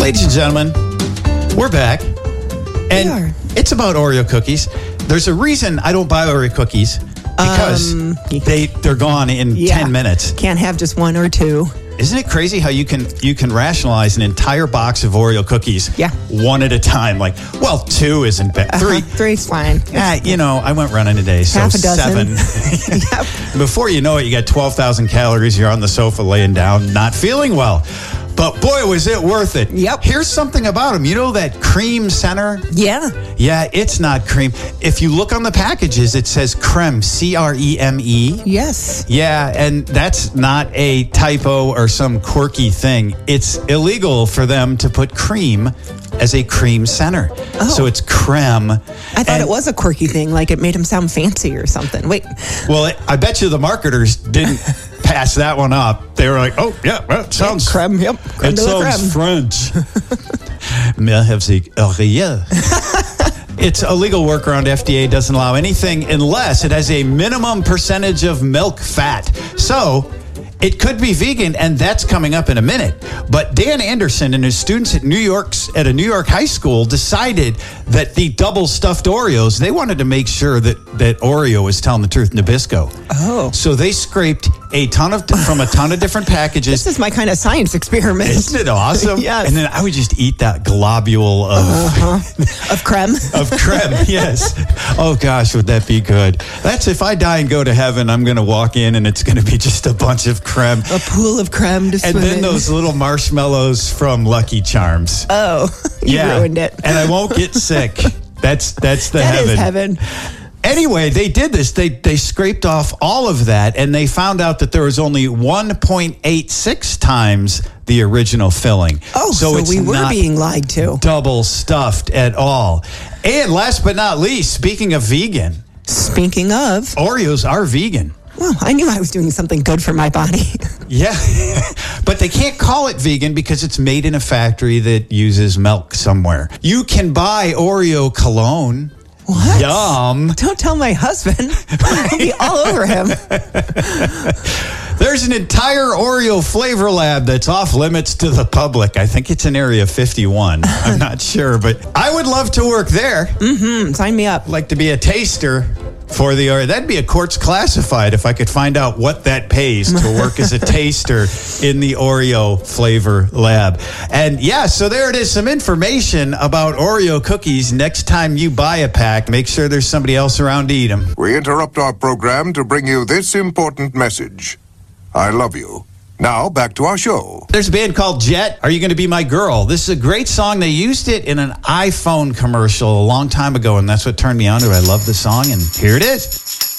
Ladies and gentlemen, we're back. And We are. it's about Oreo cookies. There's a reason I don't buy Oreo cookies because they're gone in 10 minutes. Can't have just one or two. Isn't it crazy how you can rationalize an entire box of Oreo cookies one at a time? Like, well, 2 isn't bad. 3. Three's fine. I went running today, so Half a dozen. 7. Yep. Before you know it, you got 12,000 calories. You're on the sofa laying down, not feeling well. But boy, was it worth it. Yep. Here's something about them. You know that cream center? Yeah. Yeah, it's not cream. If you look on the packages, it says creme, C-R-E-M-E. Yes. Yeah, and that's not a typo or some quirky thing. It's illegal for them to put cream as a cream center. Oh. So it's creme. I thought it was a quirky thing, like it made him sound fancy or something. Wait. Well, I bet you the marketers didn't pass that one up. They were like, oh, yeah, well, it sounds... Creme, yep. Creme It de la sounds creme. French. Mais avec Oreo. It's a legal workaround. FDA doesn't allow anything unless it has a minimum percentage of milk fat. So it could be vegan, and that's coming up in a minute. But Dan Anderson and his students at a New York high school decided that the double stuffed Oreos, they wanted to make sure that Oreo was telling the truth, Nabisco. Oh. So they scraped from a ton of different packages. This is my kind of science experiment. Isn't it awesome? Yes. And then I would just eat that globule Of creme. of creme. Yes. Oh gosh, would that be good? That's if I die and go to heaven, I'm going to walk in and it's going to be just a bunch of creme. A pool of creme to swim And then in. those little marshmallows from Lucky Charms. Oh, you ruined it. And I won't get sick. That's the That heaven. is heaven. Anyway, they did this. They scraped off all of that, and they found out that there was only 1.86 times the original filling. Oh, so it's we were not being lied to. double stuffed at all. And last but not least, speaking of vegan, Speaking of, Oreos are vegan. well, I knew I was doing something good for my body. Yeah, but they can't call it vegan because it's made in a factory that uses milk somewhere. You can buy Oreo cologne. What? Yum. Don't tell my husband. I'll be all over him. There's an entire Oreo flavor lab that's off limits to the public. I think it's in Area 51. I'm not sure, but I would love to work there. Sign me up. Like to be a taster for the Oreo. That'd be a courts classified if I could find out what that pays to work as a taster in the Oreo flavor lab. And yeah, so there it is. Some information about Oreo cookies. Next time you buy a pack, make sure there's somebody else around to eat them. We interrupt our program to bring you this important message. I love you. Now, back to our show. There's a band called Jet. Are You Going to Be My Girl? This is a great song. They used it in an iPhone commercial a long time ago, and that's what turned me on to it. I love the song, and here it is.